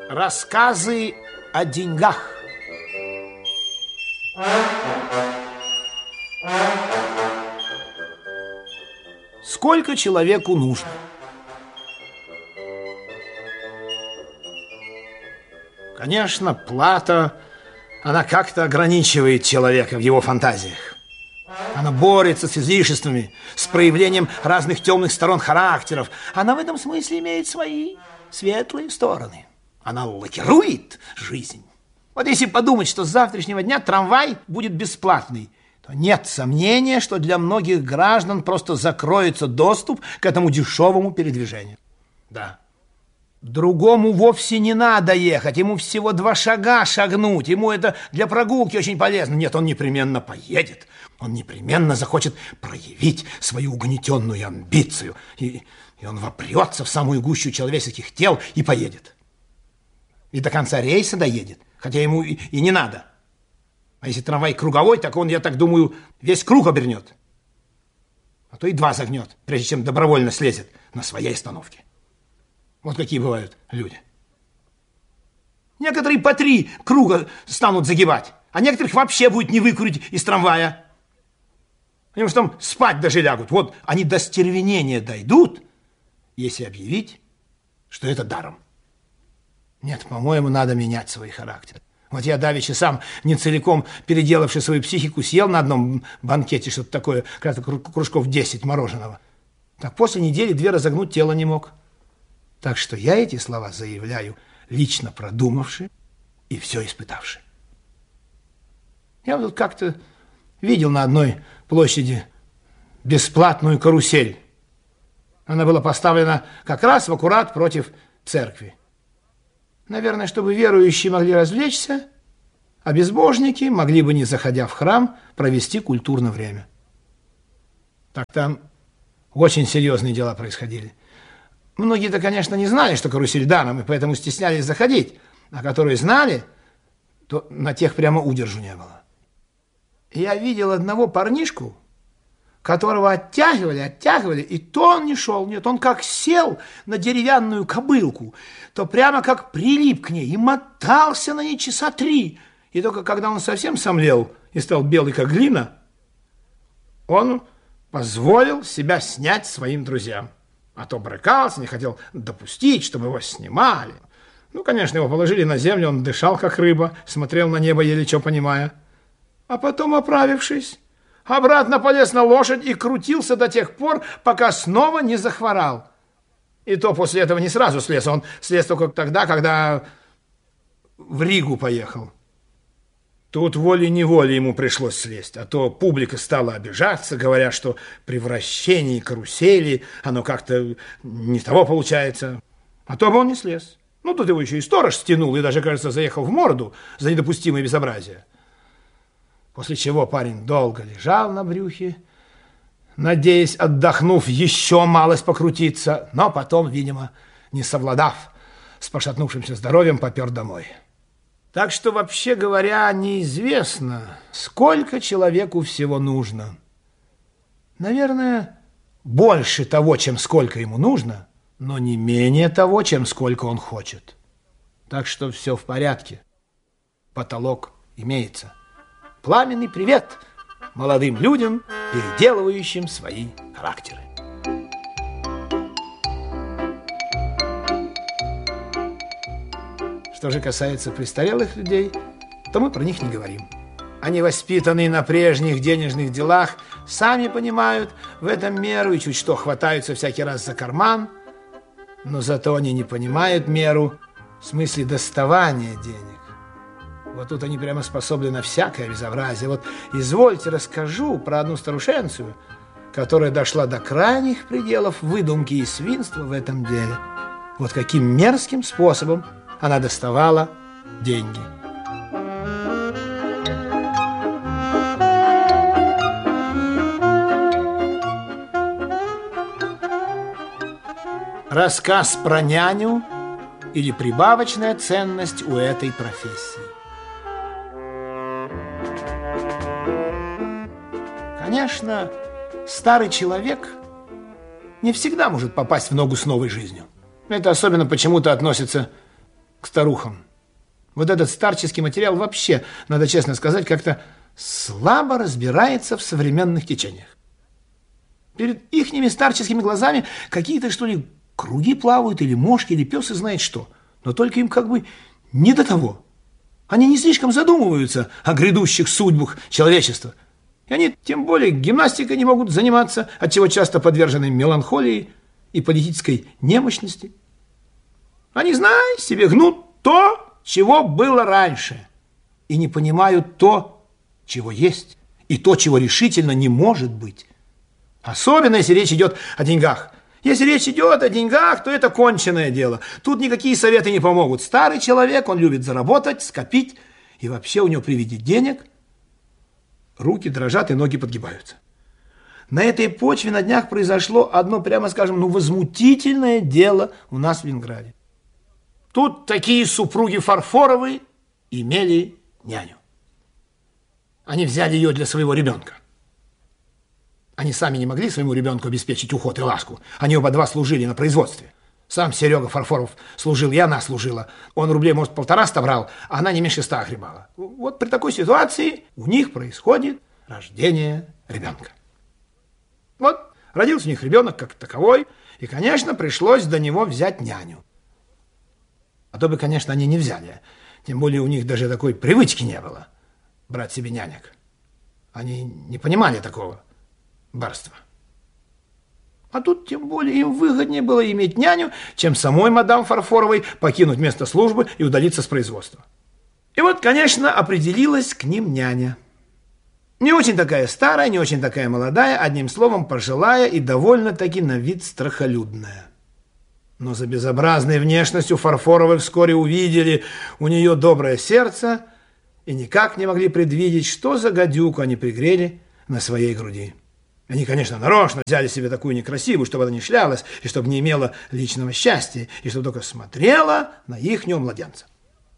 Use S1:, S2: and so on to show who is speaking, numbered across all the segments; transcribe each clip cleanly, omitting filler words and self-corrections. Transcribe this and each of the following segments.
S1: Рассказы о деньгах. Сколько человеку нужно? Конечно, плата, она как-то ограничивает человека в его фантазиях. Она борется с излишествами, с проявлением разных темных сторон характеров. Она в этом смысле имеет свои светлые стороны. Она лакирует жизнь. Вот если подумать, что с завтрашнего дня трамвай будет бесплатный, то нет сомнения, что для многих граждан просто закроется доступ к этому дешевому передвижению. Да. Другому вовсе не надо ехать, ему всего 2 шага шагнуть, ему это для прогулки очень полезно. Нет, он непременно поедет, он непременно захочет проявить свою угнетенную амбицию, и он вопрется в самую гущу человеческих тел и поедет. И до конца рейса доедет, хотя ему и не надо. А если трамвай круговой, так он, я так думаю, весь круг обернет. А то и 2 загнет, прежде чем добровольно слезет на своей остановке. Вот какие бывают люди. Некоторые по 3 круга станут загибать, а некоторых вообще будет не выкурить из трамвая. Потому что там спать даже лягут. Вот они до стервенения дойдут, если объявить, что это даром. Нет, по-моему, надо менять свой характер. Вот я давеча сам, не целиком переделавший свою психику, съел на одном банкете что-то такое, кружков 10 мороженого. Так после недели 2 разогнуть тело не мог. Так что я эти слова заявляю, лично продумавши и все испытавши. Я вот как-то видел на одной площади бесплатную карусель. Она была поставлена как раз в аккурат против церкви. Наверное, чтобы верующие могли развлечься, а безбожники могли бы, не заходя в храм, провести культурное время. Так там очень серьезные дела происходили. Многие-то, конечно, не знали, что карусель даром, и поэтому стеснялись заходить. А которые знали, то на тех прямо удержу не было. Я видел одного парнишку, которого оттягивали, и то он не шел. Нет, он как сел на деревянную кобылку, то прямо как прилип к ней и мотался на ней часа 3. И только когда он совсем сомлел и стал белый как глина, он позволил себя снять своим друзьям. А то брыкался, не хотел допустить, чтобы его снимали. Ну, конечно, его положили на землю, он дышал, как рыба, смотрел на небо, еле что понимая. А потом, оправившись, обратно полез на лошадь и крутился до тех пор, пока снова не захворал. И то после этого не сразу слез, он слез только тогда, когда в Ригу поехал. Тут волей-неволей ему пришлось слезть, а то публика стала обижаться, говоря, что при вращении карусели оно как-то не того получается. А то бы он не слез. Ну, тут его еще и сторож стянул и даже, кажется, заехал в морду за недопустимое безобразие. После чего парень долго лежал на брюхе, надеясь, отдохнув, еще малость покрутиться, но потом, видимо, не совладав с пошатнувшимся здоровьем, попер домой. Так что, вообще говоря, неизвестно, сколько человеку всего нужно. Наверное, больше того, чем сколько ему нужно, но не менее того, чем сколько он хочет. Так что все в порядке. Потолок имеется. Пламенный привет молодым людям, переделывающим свои характеры. Что же касается престарелых людей, то мы про них не говорим. Они, воспитанные на прежних денежных делах, сами понимают в этом меру и чуть что хватаются всякий раз за карман, но зато они не понимают меру в смысле доставания денег. Вот тут они прямо способны на всякое безобразие. Вот извольте расскажу про одну старушенцию, которая дошла до крайних пределов выдумки и свинства в этом деле. Вот каким мерзким способом она доставала деньги. Рассказ про няню или прибавочная ценность у этой профессии. Конечно, старый человек не всегда может попасть в ногу с новой жизнью. Это особенно почему-то относится к старухам. Вот этот старческий материал вообще, надо честно сказать, как-то слабо разбирается в современных течениях. Перед ихними старческими глазами какие-то, что ли, круги плавают, или мошки, или пес и знает что. Но только им как бы не до того. Они не слишком задумываются о грядущих судьбах человечества. И они тем более гимнастикой не могут заниматься, отчего часто подвержены меланхолии и политической немощности. Они, знай себе, гнут то, чего было раньше, и не понимают то, чего есть, и то, чего решительно не может быть. Особенно, если речь идет о деньгах. Если речь идет о деньгах, то это конченое дело. Тут никакие советы не помогут. Старый человек, он любит заработать, скопить, и вообще у него при виде денег руки дрожат и ноги подгибаются. На этой почве на днях произошло одно, прямо скажем, возмутительное дело у нас в Ленинграде. Тут такие супруги Фарфоровы имели няню. Они взяли ее для своего ребенка. Они сами не могли своему ребенку обеспечить уход и ласку. Они оба два служили на производстве. Сам Серега Фарфоров служил, и она служила. Он рублей, может, 150 брал, а она не меньше 100 огребала. Вот при такой ситуации у них происходит рождение ребенка. Вот родился у них ребенок как таковой, и, конечно, пришлось до него взять няню. А то бы, конечно, они не взяли. Тем более у них даже такой привычки не было брать себе нянек. Они не понимали такого барства. А тут тем более им выгоднее было иметь няню, чем самой мадам Фарфоровой покинуть место службы и удалиться с производства. И вот, конечно, определилась к ним няня. Не очень такая старая, не очень такая молодая, одним словом, пожилая и довольно-таки на вид страхолюдная. Но за безобразной внешностью Фарфоровой вскоре увидели у нее доброе сердце и никак не могли предвидеть, что за гадюку они пригрели на своей груди. Они, конечно, нарочно взяли себе такую некрасивую, чтобы она не шлялась, и чтобы не имела личного счастья, и чтобы только смотрела на ихнего младенца.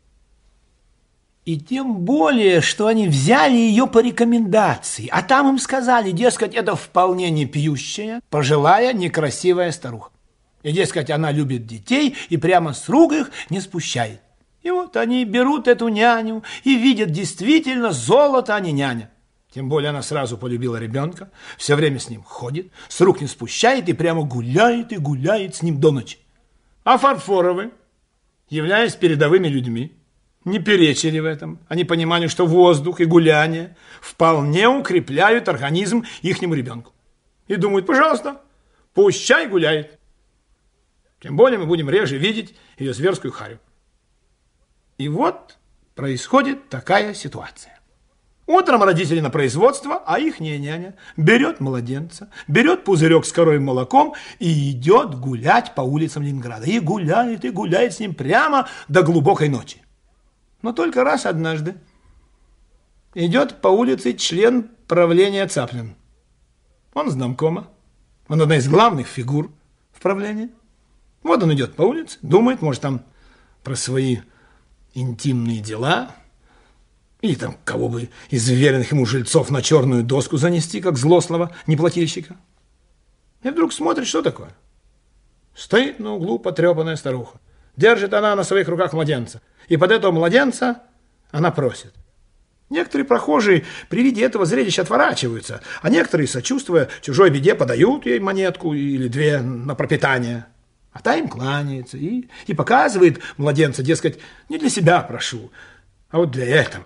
S1: И тем более, что они взяли ее по рекомендации, а там им сказали, дескать, это вполне не пьющая, пожилая, некрасивая старуха. И, дескать, она любит детей и прямо с рук их не спущает. И вот они берут эту няню и видят действительно золото, а не няня. Тем более она сразу полюбила ребенка, все время с ним ходит, с рук не спущает и прямо гуляет и гуляет с ним до ночи. А Фарфоровы, являясь передовыми людьми, не перечили в этом. Они понимали, что воздух и гуляние вполне укрепляют организм ихнему ребенку. И думают, пожалуйста, пущай гуляет. Тем более мы будем реже видеть ее зверскую харю. И вот происходит такая ситуация. Утром родители на производство, а ихняя няня берет младенца, берет пузырек с коровьим молоком и идет гулять по улицам Ленинграда. И гуляет с ним прямо до глубокой ночи. Но только раз однажды идет по улице член правления Цаплин. Он знамкома, он одна из главных фигур в правлении. Вот он идет по улице, думает, может, там про свои интимные дела, или там кого бы из веренных ему жильцов на черную доску занести, как злостного неплательщика. И вдруг смотрит, что такое. Стоит на углу потрепанная старуха. Держит она на своих руках младенца. И под этого младенца она просит. Некоторые прохожие при виде этого зрелища отворачиваются, а некоторые, сочувствуя чужой беде, подают ей монетку или две на пропитание. А та им кланяется и показывает младенца, дескать, не для себя прошу, а вот для этого.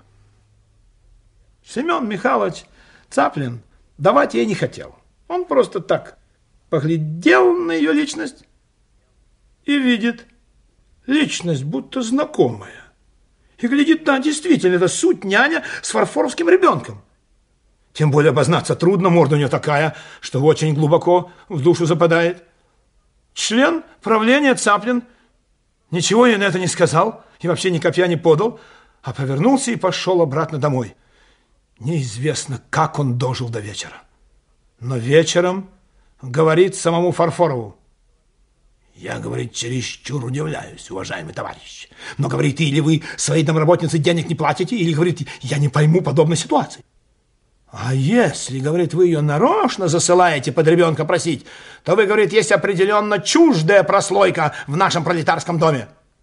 S1: Семен Михайлович Цаплин давать ей не хотел. Он просто так поглядел на ее личность и видит, личность будто знакомая. И глядит, да, действительно, это суть няня с фарфоровским ребенком. Тем более обознаться трудно, морда у нее такая, что очень глубоко в душу западает. Член правления Цаплин ничего ей на это не сказал и вообще ни копья не подал, а повернулся и пошел обратно домой. Неизвестно, как он дожил до вечера. Но вечером говорит самому Фарфорову: я, говорит, чересчур удивляюсь, уважаемый товарищ. Но, говорит, или вы своей домработнице денег не платите, или, говорит, я не пойму подобной ситуации. А если, говорит, вы ее нарочно засылаете под ребенка просить, то вы, говорит, есть определенно чуждая прослойка в нашем пролетарском доме.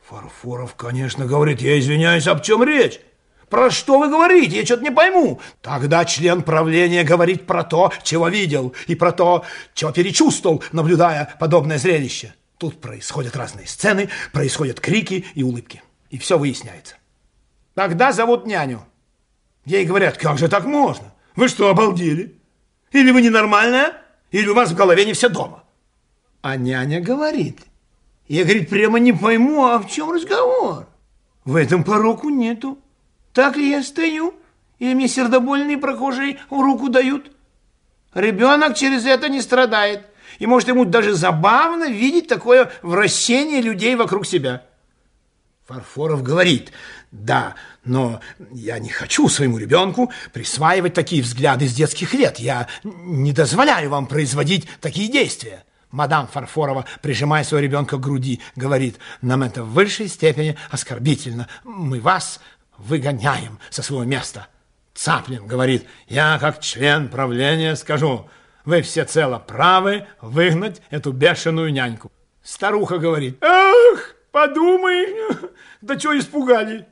S1: Фарфоров, конечно, говорит: я извиняюсь, об чем речь? Про что вы говорите? Я что-то не пойму. Тогда член правления говорит про то, чего видел, и про то, чего перечувствовал, наблюдая подобное зрелище. Тут происходят разные сцены, происходят крики и улыбки. И все выясняется. Тогда зовут няню. Ей говорят: как же так можно? Вы что, обалдели? Или вы ненормальная, или у вас в голове не все дома? А няня говорит: я, говорит, прямо не пойму, а в чем разговор? В этом пороку нету. Так ли я стою? Или мне сердобольные прохожие в руку дают? Ребенок через это не страдает. И может ему даже забавно видеть такое вращение людей вокруг себя. Фарфоров говорит: да, но я не хочу своему ребенку присваивать такие взгляды с детских лет. Я не дозволяю вам производить такие действия. Мадам Фарфорова, прижимая своего ребенка к груди, говорит: нам это в высшей степени оскорбительно. Мы вас выгоняем со своего места. Цаплин говорит: я как член правления скажу: вы всецело правы выгнать эту бешеную няньку. Старуха говорит: ах, подумай, да чего испугали?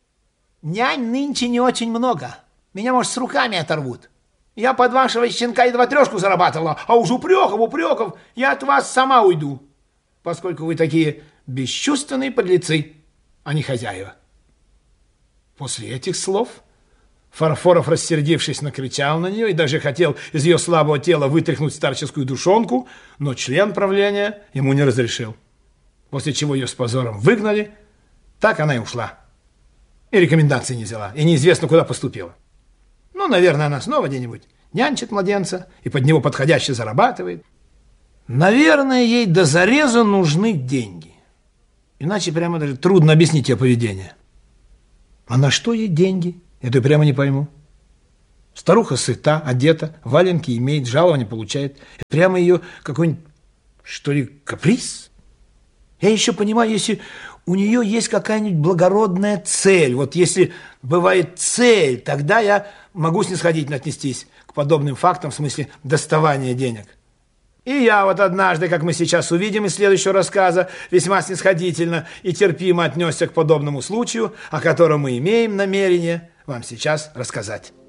S1: Нянь нынче не очень много. Меня, может, с руками оторвут. Я под вашего щенка едва 3 зарабатывала, а уж упреков, я от вас сама уйду, поскольку вы такие бесчувственные подлецы, а не хозяева. После этих слов Фарфоров, рассердившись, накричал на нее и даже хотел из ее слабого тела вытряхнуть старческую душонку, но член правления ему не разрешил. После чего ее с позором выгнали, так она и ушла. И рекомендации не взяла, и неизвестно, куда поступила. Ну, наверное, она снова где-нибудь нянчит младенца и под него подходяще зарабатывает. Наверное, ей до зарезу нужны деньги. Иначе прямо даже трудно объяснить ее поведение. А на что ей деньги? Это я прямо не пойму. Старуха сыта, одета, валенки имеет, жалование получает. Прямо ее какой-нибудь, что ли, каприз? Я еще понимаю, если у нее есть какая-нибудь благородная цель. Вот если бывает цель, тогда я могу снисходительно отнестись к подобным фактам в смысле доставания денег. И я вот однажды, как мы сейчас увидим из следующего рассказа, весьма снисходительно и терпимо отнесся к подобному случаю, о котором мы имеем намерение вам сейчас рассказать.